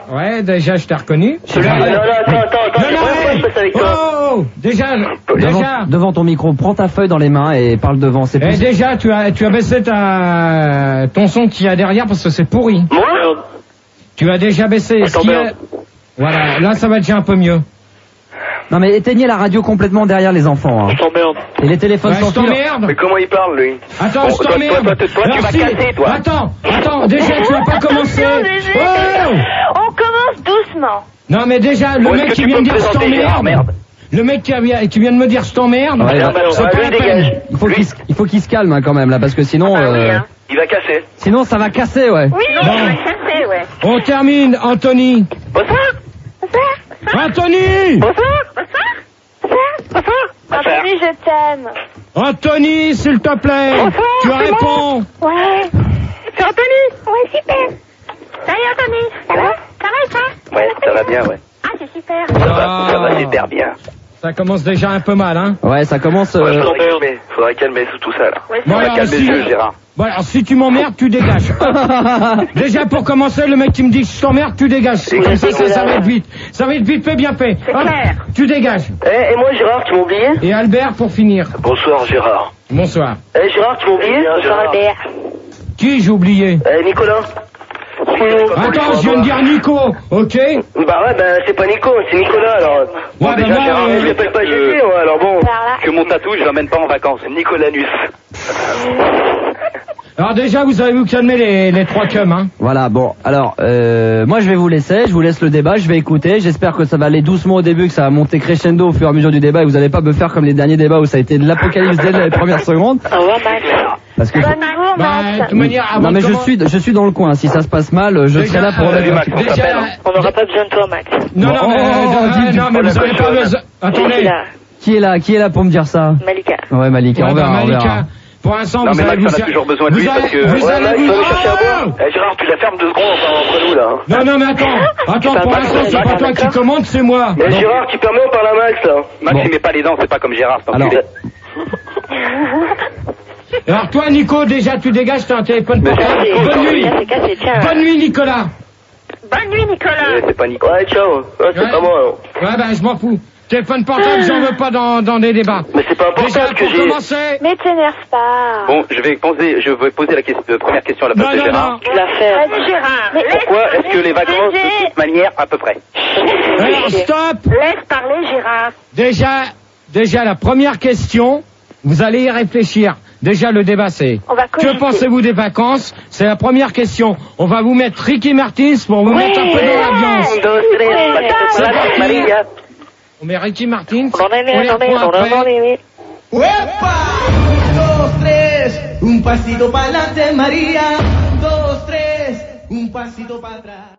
Ouais, déjà, je t'ai reconnu. Non, attends, je passe avec toi. Oh, déjà. Devant ton micro, prends ta feuille dans les mains et parle devant. C'est plus... déjà, tu as baissé ton son qu'il y a derrière parce que c'est pourri. Moi? Tu as déjà baissé. Voilà, là, ça va déjà un peu mieux. Non mais éteignez la radio complètement derrière les enfants. Hein. Je t'emmerde. Et les téléphones sans fil. Mais comment il parle, lui? Attends, je t'emmerde. Toi, tu vas casser, toi. Attends, déjà, tu vas pas commencer. On commence doucement. Non, mais déjà, le mec qui vient de dire je t'emmerde. Le mec qui vient de me dire je t'emmerde. Ouais, c'est pas la peine. Il faut qu'il se calme hein, quand même là, parce que sinon. Il va casser. Sinon, ça va casser, ouais. Oui, il va casser, ouais. On termine, Anthony. Bonsoir. Anthony. Bonsoir. Anthony, je t'aime. Anthony, s'il te plaît. Bonsoir, tu réponds. Ouais. C'est Anthony. Ouais, super. Salut, Anthony. Ça va et toi? Ouais, ça va bien, ouais. Ah, c'est super. Ça va super bien. Ça commence déjà un peu mal, hein. Ouais, ça commence... Faudrait calmer tout ça, là. Ouais, Bon, Faudrait calmer le jeu, Gérard. Bon, alors, si tu m'emmerdes, tu dégages. Déjà, pour commencer, le mec qui me dit que je t'emmerde, tu dégages. Comme ça va être vite. Ça va être vite fait, bien fait. C'est clair. Tu dégages. Et moi, Gérard, tu m'as oublié? Et Albert, pour finir. Bonsoir, Gérard. Bonsoir. Gérard, tu m'as oublié? Bonsoir, Albert. Qui j'ai oublié? Nicolas. Attends, je viens de dire Nico, ok? Bah ouais, c'est pas Nico, c'est Nicolas, alors. Ouais, déjà, moi, Gérard, je l'appelle pas GG, ouais, alors bon. Que mon tatou, je l'emmène pas en vacances. Nicolanus. Alors déjà, vous allez vous calmer les trois cums, hein. Voilà, bon, alors, moi je vais vous laisser, je vous laisse le débat, je vais écouter, j'espère que ça va aller doucement au début, que ça va monter crescendo au fur et à mesure du débat, et vous allez pas me faire comme les derniers débats où ça a été de l'apocalypse dès les premières secondes. Au revoir, Max. Parce que... De toute manière, avant non mais de je suis dans le coin, si ça se passe mal, je serai là pour remettre un petit peu. On n'aura pas besoin de toi, Max. Non, mais vous avez pas besoin... Attendez. Qui est là pour me dire ça? Malika. Ouais, Malika, on verra. Pour l'instant, non, mais Max, on a toujours besoin de lui parce que... Max, il faut chercher à boire. Gérard, tu la fermes 2 secondes entre nous, là. Non, mais attends, pour l'instant, c'est pas toi qui commande, c'est moi. Mais Gérard, tu permets, on parle à Max, là. Max, il met pas les dents, c'est pas comme Gérard, c'est enculé. Alors toi, Nico, déjà, tu dégages, t'as un téléphone portable. Bonne nuit. Bonne nuit, Nicolas. Bonne nuit, Nicolas. C'est pas Nico. Ouais, ciao. Ouais, c'est pas moi, alors. Ouais, je m'en fous. Téléphone portable, j'en veux pas dans des débats. Mais c'est pas un portable que j'ai. Commencer... Mais t'énerve pas. Bon, je vais poser la première question à la place de Gérard. Tu l'as fait. Vas-y, Gérard. Pourquoi est-ce que les vacances de toute manière, à peu près? Alors, stop. Laisse parler, Gérard. Déjà, la première question, vous allez y réfléchir. Déjà, le débat, c'est que pensez-vous des vacances? C'est la première question. On va vous mettre Ricky Martin pour vous mettre un peu dans l'ambiance. On met Ricky Martin. On les reprend après. ¡Uepa! 1, 2, 3, un pasito para adelante, María. 1, 2, 3, un pasito para atrás.